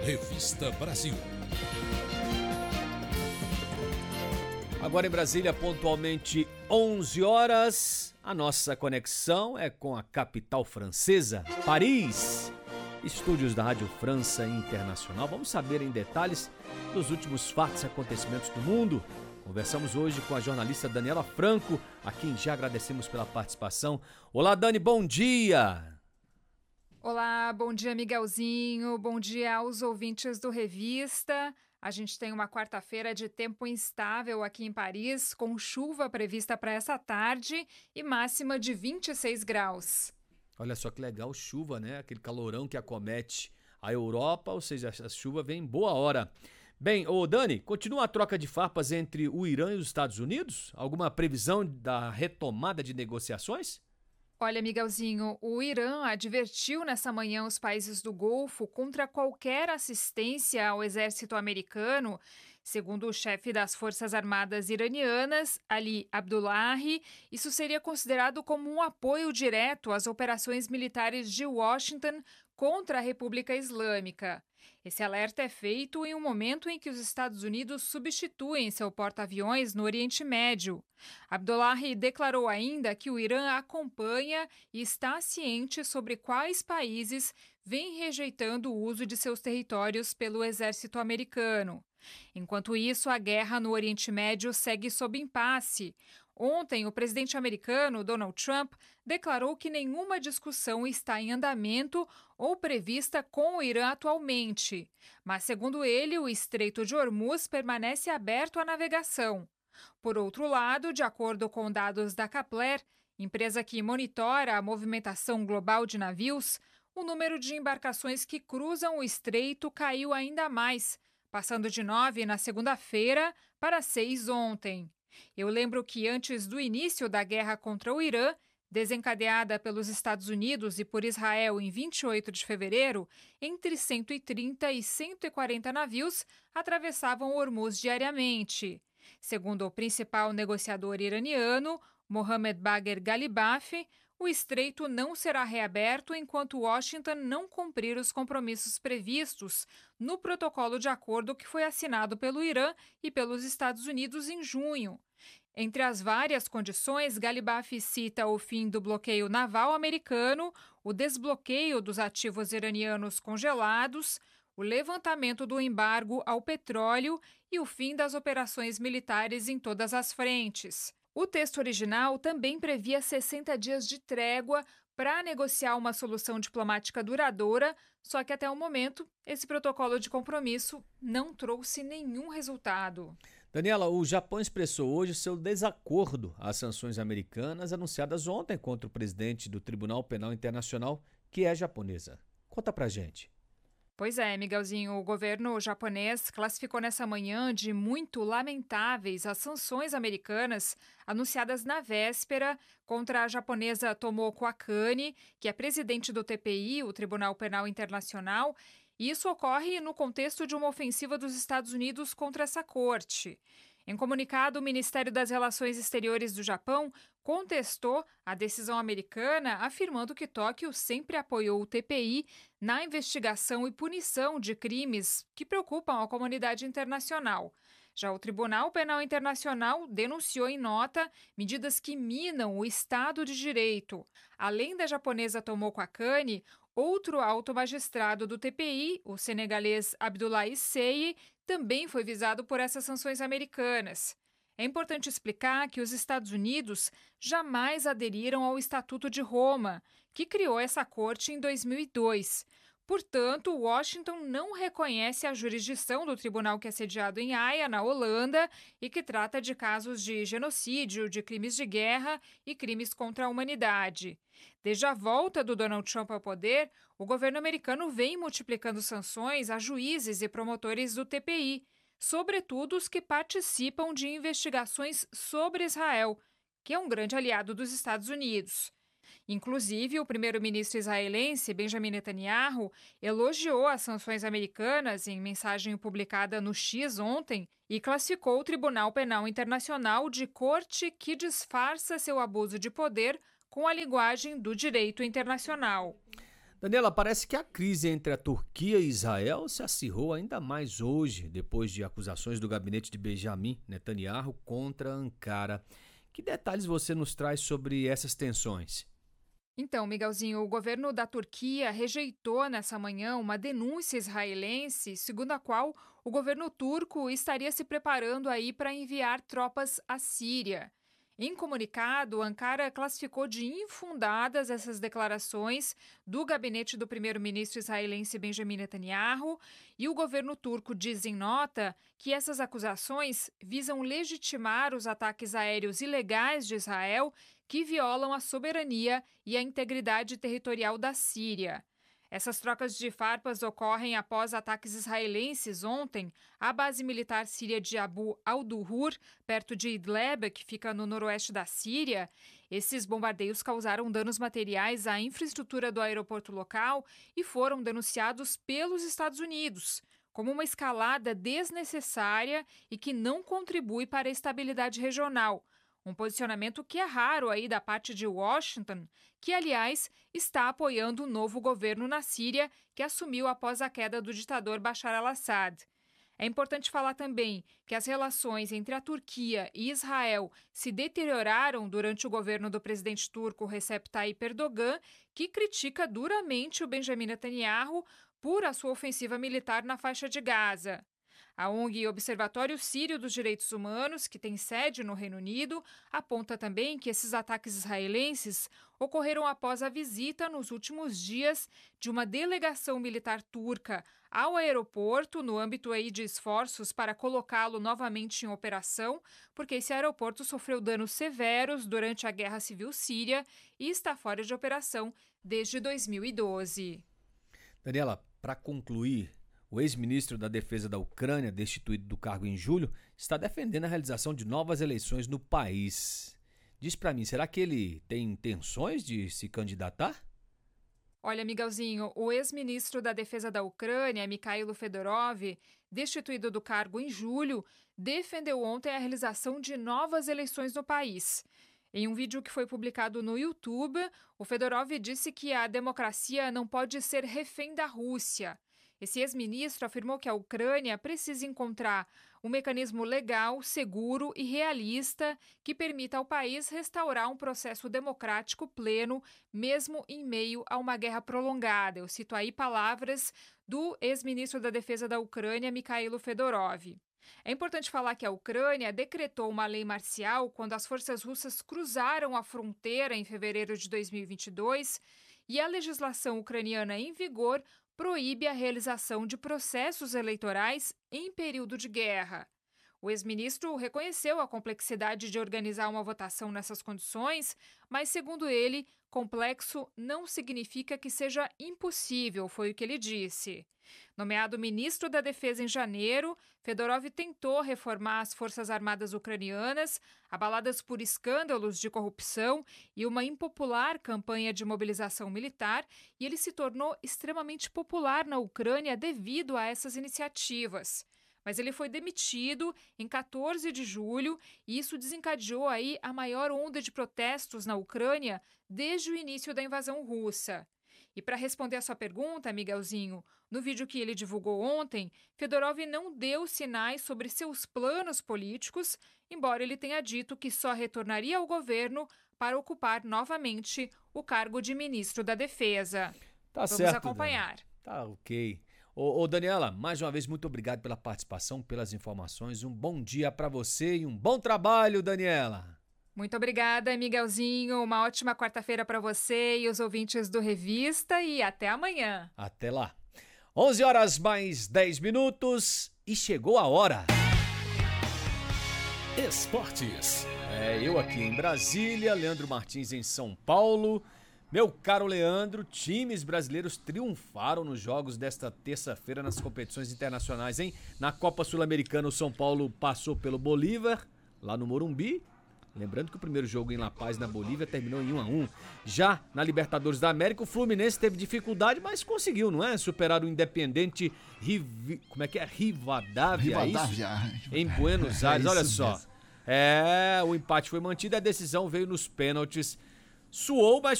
Revista Brasil. Agora em Brasília, pontualmente 11 horas, a nossa conexão é com a capital francesa, Paris. Estúdios da Rádio França Internacional. Vamos saber em detalhes dos últimos fatos e acontecimentos do mundo. Conversamos hoje com a jornalista Daniela Franco, a quem já agradecemos pela participação. Olá, Dani, bom dia! Olá, bom dia, Miguelzinho, bom dia aos ouvintes do Revista. A gente tem uma quarta-feira de tempo instável aqui em Paris, com chuva prevista para essa tarde e máxima de 26 graus. Olha só que legal, chuva, né? Aquele calorão que acomete a Europa, ou seja, a chuva vem em boa hora. Bem, ô Dani, continua a troca de farpas entre o Irã e os Estados Unidos? Alguma previsão da retomada de negociações? Olha, Miguelzinho, o Irã advertiu nessa manhã os países do Golfo contra qualquer assistência ao exército americano. Segundo o chefe das Forças Armadas iranianas, Ali Abdullahi, isso seria considerado como um apoio direto às operações militares de Washington contra a República Islâmica. Esse alerta é feito em um momento em que os Estados Unidos substituem seu porta-aviões no Oriente Médio. Abdullahi declarou ainda que o Irã acompanha e está ciente sobre quais países vêm rejeitando o uso de seus territórios pelo exército americano. Enquanto isso, a guerra no Oriente Médio segue sob impasse. Ontem, o presidente americano, Donald Trump, declarou que nenhuma discussão está em andamento ou prevista com o Irã atualmente. Mas, segundo ele, o Estreito de Hormuz permanece aberto à navegação. Por outro lado, de acordo com dados da Kpler, empresa que monitora a movimentação global de navios, o número de embarcações que cruzam o estreito caiu ainda mais, passando de 9 na segunda-feira para 6 ontem. Eu lembro que antes do início da guerra contra o Irã, desencadeada pelos Estados Unidos e por Israel em 28 de fevereiro, entre 130 e 140 navios atravessavam o Hormuz diariamente. Segundo o principal negociador iraniano, Mohammad Bagher Ghalibaf, o estreito não será reaberto enquanto Washington não cumprir os compromissos previstos no protocolo de acordo que foi assinado pelo Irã e pelos Estados Unidos em junho. Entre as várias condições, Ghalibaf cita o fim do bloqueio naval americano, o desbloqueio dos ativos iranianos congelados, o levantamento do embargo ao petróleo e o fim das operações militares em todas as frentes. O texto original também previa 60 dias de trégua para negociar uma solução diplomática duradoura, só que até o momento esse protocolo de compromisso não trouxe nenhum resultado. Daniela, o Japão expressou hoje seu desacordo às sanções americanas anunciadas ontem contra o presidente do Tribunal Penal Internacional, que é japonesa. Conta pra gente. Pois é, Miguelzinho, o governo japonês classificou nessa manhã de muito lamentáveis as sanções americanas anunciadas na véspera contra a japonesa Tomoko Akane, que é presidente do TPI, o Tribunal Penal Internacional, e isso ocorre no contexto de uma ofensiva dos Estados Unidos contra essa corte. Em comunicado, o Ministério das Relações Exteriores do Japão contestou a decisão americana, afirmando que Tóquio sempre apoiou o TPI na investigação e punição de crimes que preocupam a comunidade internacional. Já o Tribunal Penal Internacional denunciou em nota medidas que minam o Estado de Direito. Além da japonesa Tomoko Akane, outro alto magistrado do TPI, o senegalês Abdoulaye Seye, também foi visado por essas sanções americanas. É importante explicar que os Estados Unidos jamais aderiram ao Estatuto de Roma, que criou essa corte em 2002. Portanto, Washington não reconhece a jurisdição do tribunal que é sediado em Haia, na Holanda, e que trata de casos de genocídio, de crimes de guerra e crimes contra a humanidade. Desde a volta do Donald Trump ao poder, o governo americano vem multiplicando sanções a juízes e promotores do TPI, sobretudo os que participam de investigações sobre Israel, que é um grande aliado dos Estados Unidos. Inclusive, o primeiro-ministro israelense, Benjamin Netanyahu, elogiou as sanções americanas em mensagem publicada no X ontem e classificou o Tribunal Penal Internacional de corte que disfarça seu abuso de poder com a linguagem do direito internacional. Daniela, parece que a crise entre a Turquia e Israel se acirrou ainda mais hoje, depois de acusações do gabinete de Benjamin Netanyahu contra Ankara. Que detalhes você nos traz sobre essas tensões? Então, Miguelzinho, o governo da Turquia rejeitou nessa manhã uma denúncia israelense, segundo a qual o governo turco estaria se preparando aí para enviar tropas à Síria. Em comunicado, Ankara classificou de infundadas essas declarações do gabinete do primeiro-ministro israelense Benjamin Netanyahu, e o governo turco diz em nota que essas acusações visam legitimar os ataques aéreos ilegais de Israel que violam a soberania e a integridade territorial da Síria. Essas trocas de farpas ocorrem após ataques israelenses ontem à base militar síria de Abu al-Duhur, perto de Idlib, que fica no noroeste da Síria. Esses bombardeios causaram danos materiais à infraestrutura do aeroporto local e foram denunciados pelos Estados Unidos como uma escalada desnecessária e que não contribui para a estabilidade regional. Um posicionamento que é raro aí da parte de Washington, que, aliás, está apoiando o novo governo na Síria, que assumiu após a queda do ditador Bashar al-Assad. É importante falar também que as relações entre a Turquia e Israel se deterioraram durante o governo do presidente turco Recep Tayyip Erdogan, que critica duramente o Benjamin Netanyahu por a sua ofensiva militar na faixa de Gaza. A ONG Observatório Sírio dos Direitos Humanos, que tem sede no Reino Unido, aponta também que esses ataques israelenses ocorreram após a visita nos últimos dias de uma delegação militar turca ao aeroporto, no âmbito aí de esforços para colocá-lo novamente em operação, porque esse aeroporto sofreu danos severos durante a Guerra Civil Síria e está fora de operação desde 2012. Daniela, para concluir, o ex-ministro da Defesa da Ucrânia, destituído do cargo em julho, está defendendo a realização de novas eleições no país. Diz para mim, será que ele tem intenções de se candidatar? Olha, Miguelzinho, o ex-ministro da Defesa da Ucrânia, Mikhailo Fedorov, destituído do cargo em julho, defendeu ontem a realização de novas eleições no país. Em um vídeo que foi publicado no YouTube, o Fedorov disse que a democracia não pode ser refém da Rússia. Esse ex-ministro afirmou que a Ucrânia precisa encontrar um mecanismo legal, seguro e realista que permita ao país restaurar um processo democrático pleno, mesmo em meio a uma guerra prolongada. Eu cito aí palavras do ex-ministro da Defesa da Ucrânia, Mikhailo Fedorov. É importante falar que a Ucrânia decretou uma lei marcial quando as forças russas cruzaram a fronteira em fevereiro de 2022 e a legislação ucraniana em vigor proíbe a realização de processos eleitorais em período de guerra. O ex-ministro reconheceu a complexidade de organizar uma votação nessas condições, mas, segundo ele, complexo não significa que seja impossível, foi o que ele disse. Nomeado ministro da Defesa em janeiro, Fedorov tentou reformar as Forças Armadas ucranianas, abaladas por escândalos de corrupção e uma impopular campanha de mobilização militar, e ele se tornou extremamente popular na Ucrânia devido a essas iniciativas. Mas ele foi demitido em 14 de julho e isso desencadeou aí a maior onda de protestos na Ucrânia desde o início da invasão russa. E para responder a sua pergunta, Miguelzinho, no vídeo que ele divulgou ontem, Fedorov não deu sinais sobre seus planos políticos, embora ele tenha dito que só retornaria ao governo para ocupar novamente o cargo de ministro da Defesa. Tá Vamos certo, acompanhar. Tá ok. Ô Daniela, mais uma vez, muito obrigado pela participação, pelas informações. Um bom dia para você e um bom trabalho, Daniela. Muito obrigada, Miguelzinho. Uma ótima quarta-feira para você e os ouvintes do Revista e até amanhã. Até lá. 11 horas mais 10 minutos e chegou a hora. Esportes. Eu aqui em Brasília, Leandro Martins em São Paulo. Meu caro Leandro, times brasileiros triunfaram nos jogos desta terça-feira nas competições internacionais, hein? Na Copa Sul-Americana, o São Paulo passou pelo Bolívar, lá no Morumbi. Lembrando que o primeiro jogo em La Paz, na Bolívia, terminou em 1-1. Já na Libertadores da América, o Fluminense teve dificuldade, mas conseguiu, não é? Superar o Independente Rivadavia, em Buenos Aires. Olha só. Mesmo. O empate foi mantido, a decisão veio nos pênaltis. Suou, mas